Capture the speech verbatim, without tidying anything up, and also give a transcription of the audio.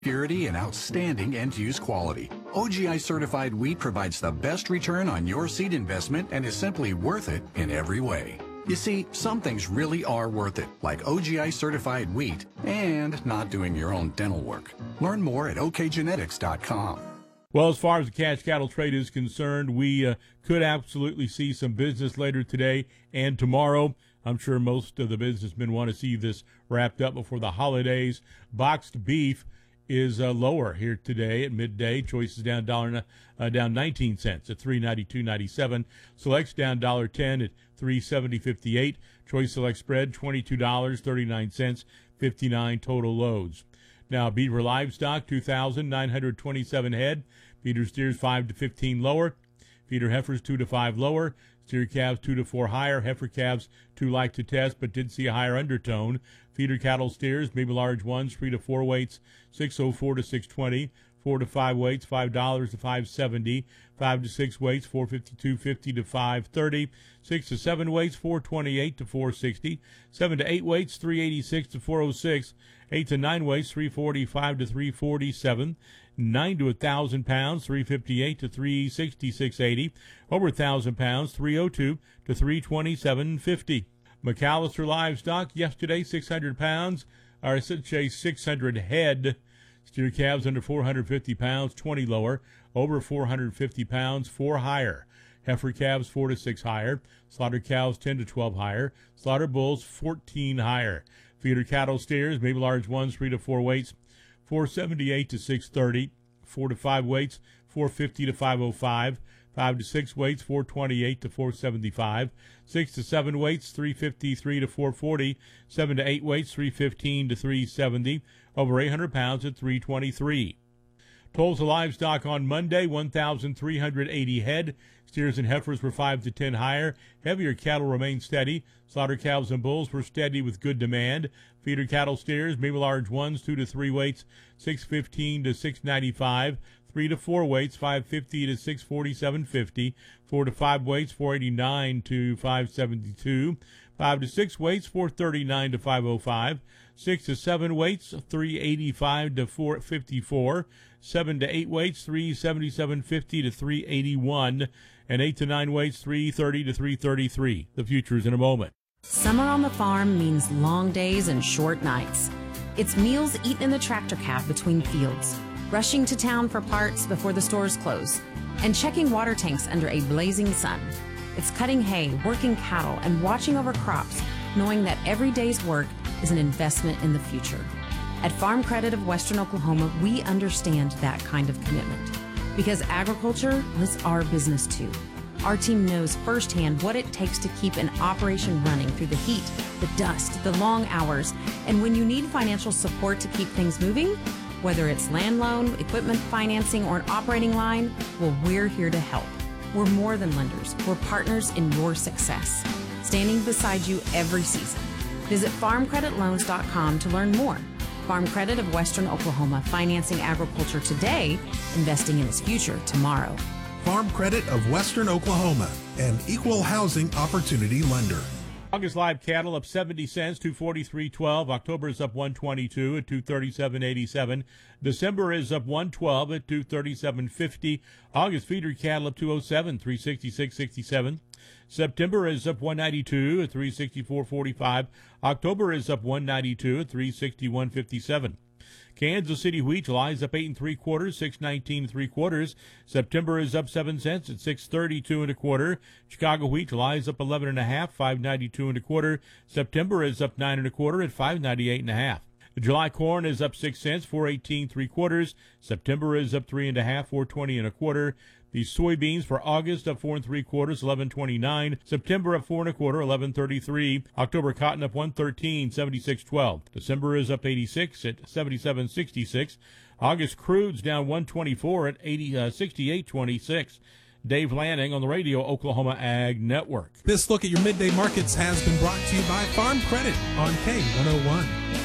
Purity and outstanding end-use quality. O G I certified wheat provides the best return on your seed investment and is simply worth it in every way. You see, some things really are worth it, like O G I certified wheat and not doing your own dental work. Learn more at O K genetics dot com. Well, as far as the cash cattle trade is concerned, we uh, could absolutely see some business later today and tomorrow. I'm sure most of the businessmen want to see this wrapped up before the holidays. Boxed beef is uh, lower here today at midday. Choice is down dollar, uh, down nineteen cents at three ninety-two ninety-seven. Select's down one dollar ten at three seventy fifty-eight. Choice select spread twenty-two dollars and thirty-nine cents, fifty-nine total loads. Now beaver livestock two thousand nine hundred twenty-seven head. Feeder steers five to fifteen lower. Feeder heifers two to five lower. Steer calves two to four higher. Heifer calves too light to test, but did see a higher undertone. Feeder cattle steers, maybe large ones, three to four weights, six oh four to six twenty. Four to five weights, five dollars to five seventy. Five to six weights, four fifty-two fifty to five thirty. Six to seven weights, four twenty-eight to four sixty. Seven to eight weights, three eighty-six to four oh six. Eight to nine weights, three forty-five to three forty-seven. Nine to a thousand pounds, three fifty-eight to three sixty-six eighty. Over a thousand pounds, three oh two to three twenty-seven fifty. McAllister livestock yesterday, six hundred pounds, or I should say six hundred head. Steer calves under four hundred fifty pounds, twenty lower. Over four hundred fifty pounds, four higher. Heifer calves four to six higher. Slaughter cows ten to twelve higher. Slaughter bulls fourteen higher. Feeder cattle steers, maybe large ones, three to four weights, four seventy-eight to six thirty. Four to five weights, four fifty to five oh five. Five to six weights, four twenty-eight to four seventy-five. Six to seven weights, three fifty-three to four forty. Seven to eight weights, three fifteen to three seventy. Over eight hundred pounds at three twenty-three. Tulsa livestock on Monday, one thousand three hundred eighty head. Steers and heifers were five to ten higher. Heavier cattle remained steady. Slaughter cows and bulls were steady with good demand. Feeder cattle steers, maybe large ones, two to three weights, six fifteen to six ninety-five. Three to four weights, five fifty to six forty-seven fifty. Four to five weights, four eighty-nine to five seventy-two. Five to six weights, four thirty-nine to five oh five. Six to seven weights, three eighty-five to four fifty-four. Seven to eight weights, three seventy-seven fifty to three eighty-one. And eight to nine weights, three thirty to three thirty-three. The future is in a moment. Summer on the farm means long days and short nights. It's meals eaten in the tractor cab between fields, rushing to town for parts before the stores close, and checking water tanks under a blazing sun. It's cutting hay, working cattle, and watching over crops, knowing that every day's work is an investment in the future. At Farm Credit of Western Oklahoma, we understand that kind of commitment, because agriculture is our business too. Our team knows firsthand what it takes to keep an operation running through the heat, the dust, the long hours, and when you need financial support to keep things moving, whether it's land loan, equipment financing, or an operating line, well, we're here to help. We're more than lenders. We're partners in your success, standing beside you every season. Visit farm credit loans dot com to learn more. Farm Credit of Western Oklahoma, financing agriculture today, investing in its future tomorrow. Farm Credit of Western Oklahoma, an equal housing opportunity lender. August live cattle up seventy cents, two forty-three twelve. October is up one twenty-two at two thirty-seven eighty-seven. December is up one twelve at two thirty-seven fifty. August feeder cattle up two oh seven, three sixty-six sixty-seven. September is up one ninety-two at three sixty-four forty-five. October is up one ninety-two at three sixty-one fifty-seven. Kansas City wheat, July is up eight and three quarters, six nineteen and three quarters. September is up seven cents at six thirty-two and a quarter. Chicago wheat, July is up eleven and a half, five ninety-two and a quarter. September is up nine and a quarter at five ninety-eight and a half. The July corn is up six cents, four eighteen three quarters. September is up three and a half, four twenty and a quarter. The soybeans for August up four and three quarters, eleven twenty-nine. September up four and a quarter, eleven thirty-three. October cotton up one thirteen, seventy-six twelve. December is up eighty-six at seventy-seven sixty-six. August crude's down one twenty-four at eighty uh, sixty-eight twenty-six. Dave Lanning on the Radio Oklahoma Ag Network. This look at your midday markets has been brought to you by Farm Credit on K one oh one.